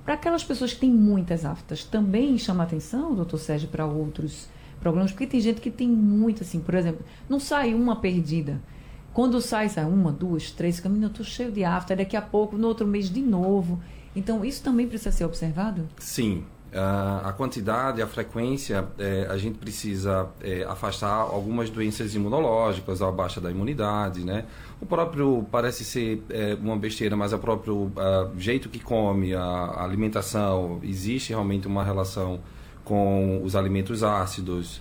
Para aquelas pessoas que têm muitas aftas, também chama atenção, doutor Sérgio, para outros problemas? Porque tem gente que tem muito, assim, por exemplo, não sai uma perdida. Quando sai uma, duas, três, caminho, eu estou cheio de afta, daqui a pouco, no outro mês de novo. Então, isso também precisa ser observado? Sim. A quantidade, a frequência, a gente precisa afastar algumas doenças imunológicas, a baixa da imunidade, né? O próprio, parece ser uma besteira, mas o próprio jeito que come, a alimentação, existe realmente uma relação com os alimentos ácidos,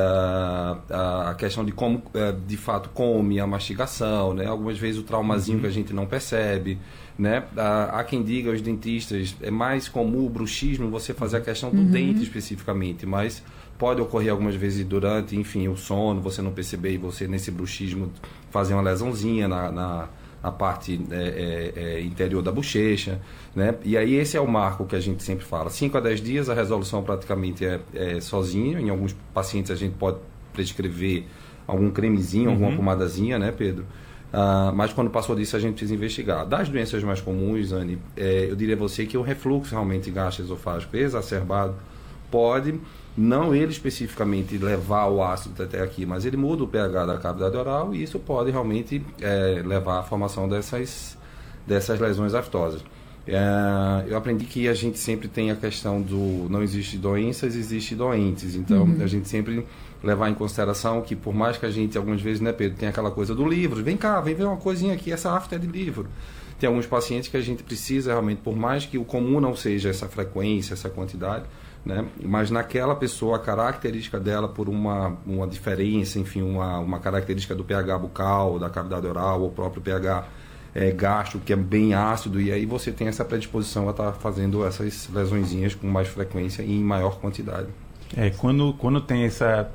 a questão de como de fato come, a mastigação, né? Algumas vezes o traumazinho que a gente não percebe, né? Há quem diga, os dentistas, é mais comum o bruxismo, você fazer a questão do dente especificamente, mas pode ocorrer algumas vezes durante, enfim, o sono, você não perceber e você nesse bruxismo fazer uma lesãozinha na parte interior da bochecha, né? E aí esse é o marco que a gente sempre fala. 5 a 10 dias a resolução praticamente é sozinha. Em alguns pacientes a gente pode prescrever algum cremezinho, alguma pomadazinha, né, Pedro? Mas quando passou disso a gente precisa investigar. Das doenças mais comuns, Anne, eu diria a você que o refluxo realmente gastroesofágico exacerbado pode, não ele especificamente levar o ácido até aqui, mas ele muda o pH da cavidade oral e isso pode realmente levar à formação dessas lesões aftosas. Eu aprendi que a gente sempre tem a questão do não existe doenças, existe doentes. Então, a gente sempre levar em consideração que por mais que a gente, algumas vezes, né, Pedro, tem aquela coisa do livro, vem cá, vem ver uma coisinha aqui, essa afta é de livro. Tem alguns pacientes que a gente precisa realmente, por mais que o comum não seja essa frequência, essa quantidade, né, mas naquela pessoa, a característica dela por uma diferença, enfim, uma característica do pH bucal, da cavidade oral, ou o próprio pH gastro, que é bem ácido, e aí você tem essa predisposição a estar fazendo essas lesõezinhas com mais frequência e em maior quantidade. Quando tem essa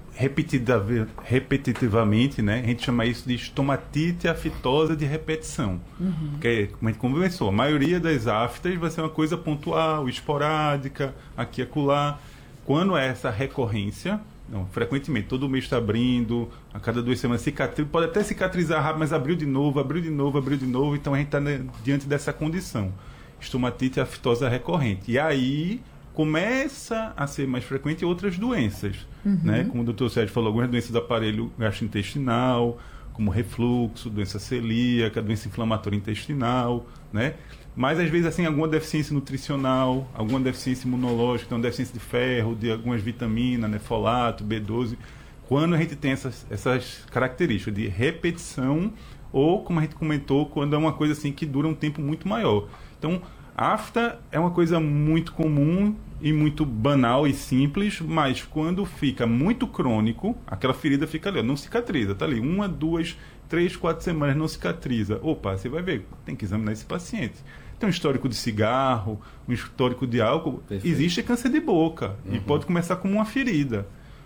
repetitivamente, né, a gente chama isso de estomatite aftosa de repetição. Porque, como a gente conversou, a maioria das aftas vai ser uma coisa pontual, esporádica, aqui e acolá. Quando é essa recorrência, não, frequentemente, todo mês está abrindo, a cada 2 semanas cicatriza, pode até cicatrizar rápido, mas abriu de novo, então a gente está diante dessa condição, estomatite aftosa recorrente. E aí começa a ser mais frequente outras doenças, né? Como o doutor Sérgio falou, algumas doenças do aparelho gastrointestinal, como refluxo, doença celíaca, doença inflamatória intestinal, né? Mas às vezes assim, alguma deficiência nutricional, alguma deficiência imunológica, então deficiência de ferro, de algumas vitaminas, né? Folato, B12. Quando a gente tem essas características de repetição, ou como a gente comentou, quando é uma coisa assim que dura um tempo muito maior. Então, afta é uma coisa muito comum e muito banal e simples, mas quando fica muito crônico, aquela ferida fica ali, não cicatriza, tá ali, 1, 2, 3, 4 semanas não cicatriza. Opa, você vai ver, tem que examinar esse paciente. Tem um histórico de cigarro, um histórico de álcool. Perfeito. Existe câncer de boca e pode começar como uma ferida.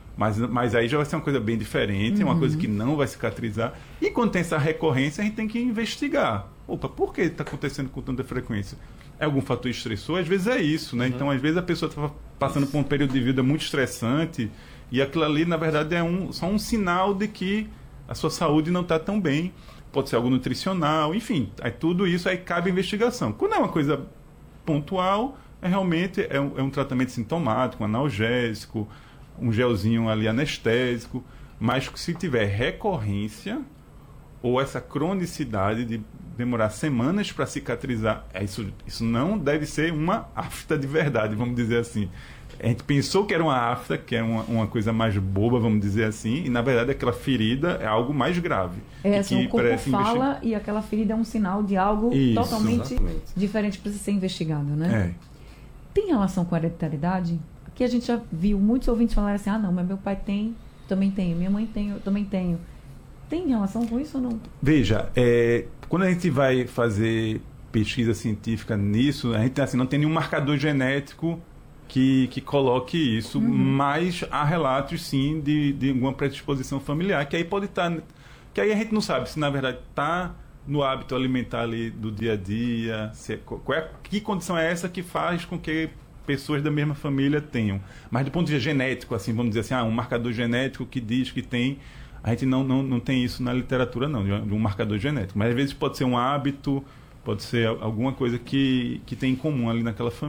Mas aí já vai ser uma coisa bem diferente, uma coisa que não vai cicatrizar. E quando tem essa recorrência, a gente tem que investigar. Opa, por que está acontecendo com tanta frequência? É algum fator estressor? Às vezes é isso, né? Então, às vezes a pessoa está passando por um período de vida muito estressante e aquilo ali, na verdade, é só um sinal de que a sua saúde não está tão bem. Pode ser algo nutricional, enfim. Aí tudo isso aí cabe a investigação. Quando é uma coisa pontual, realmente é um tratamento sintomático, um analgésico, um gelzinho ali anestésico, mas se tiver recorrência ou essa cronicidade de demorar semanas para cicatrizar, isso não deve ser uma afta de verdade, vamos dizer assim. A gente pensou que era uma afta, que é uma coisa mais boba, vamos dizer assim, e na verdade aquela ferida é algo mais grave. Assim, o corpo fala e aquela ferida é um sinal de algo totalmente diferente, precisa ser investigado, né? Tem relação com a hereditariedade? Aqui a gente já viu muitos ouvintes falarem assim, não, mas meu pai tem, também tenho, minha mãe tem, eu também tenho. Tem relação com isso ou não? Veja, quando a gente vai fazer pesquisa científica nisso, a gente assim, não tem nenhum marcador genético que coloque isso, mas há relatos sim de alguma predisposição familiar, que aí pode estar, que aí a gente não sabe se na verdade está no hábito alimentar ali do dia a dia, que condição é essa que faz com que pessoas da mesma família tenham. Mas do ponto de vista genético, assim, vamos dizer assim, um marcador genético que diz que tem, a gente não tem isso na literatura não, de um marcador genético, mas às vezes pode ser um hábito, pode ser alguma coisa que tem em comum ali naquela família.